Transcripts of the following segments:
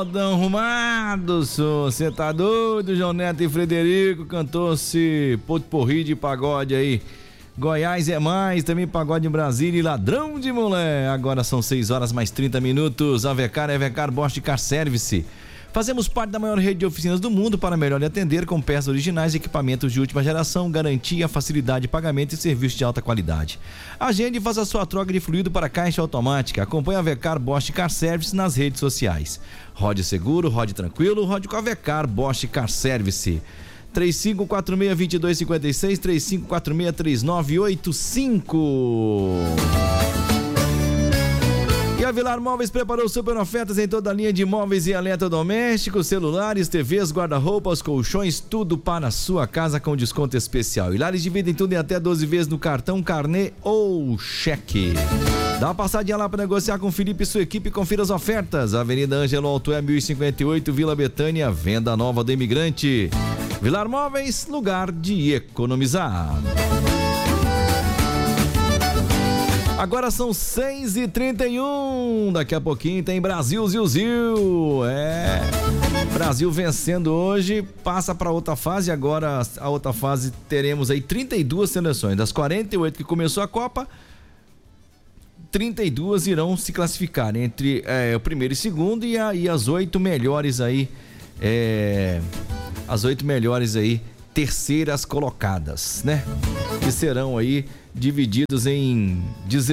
modão arrumado, você tá doido? João Neto e Frederico cantou-se potporri de pagode aí. Goiás é mais, também pagode em Brasília e ladrão de mulher. Agora são 6h mais 30. A Vecar é Vecar Bosch Car Service. Fazemos parte da maior rede de oficinas do mundo para melhor lhe atender com peças originais e equipamentos de última geração, garantia, facilidade de pagamento e serviço de alta qualidade. Agende e faça sua troca de fluido para caixa automática. Acompanhe a Vecar Bosch Car Service nas redes sociais. Rode seguro, rode tranquilo, rode com a Vecar Bosch Car Service. 3546-2256, 3546-3985. E a Vilar Móveis preparou super ofertas em toda a linha de móveis e eletrodomésticos, celulares, TVs, guarda-roupas, colchões, tudo para a sua casa com desconto especial. E lá eles dividem tudo em até 12 vezes no cartão, carnê ou cheque. Dá uma passadinha lá para negociar com o Felipe e sua equipe e confira as ofertas. Avenida Ângelo Altué 1058, Vila Betânia, venda nova do imigrante. Vilar Móveis, lugar de economizar. Agora são 6h31. Daqui a pouquinho tem Brasil Ziu. Brasil vencendo hoje, passa para outra fase. Agora a outra fase teremos aí 32 seleções. Das 48 que começou a Copa, 32 irão se classificar entre o primeiro e segundo e as 8 melhores aí. As 8 melhores aí, terceiras colocadas, né? Que serão aí divididos em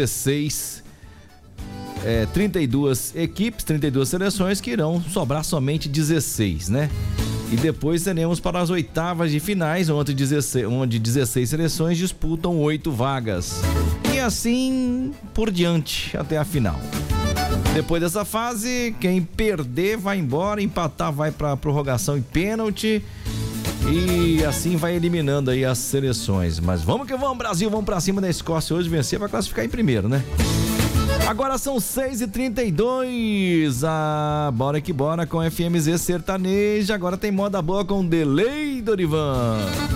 32 equipes, 32 seleções, que irão sobrar somente 16, né? E depois teremos para as oitavas de finais, onde 16 seleções disputam 8 vagas. E assim por diante, até a final. Depois dessa fase, quem perder vai embora, empatar vai para prorrogação e pênalti. E assim vai eliminando aí as seleções. Mas vamos que vamos, Brasil, vamos pra cima da Escócia hoje, vencer pra classificar em primeiro, né? Agora são 6h32. Bora que bora com FMZ Sertaneja. Agora tem moda boa com Delay, Dorivan.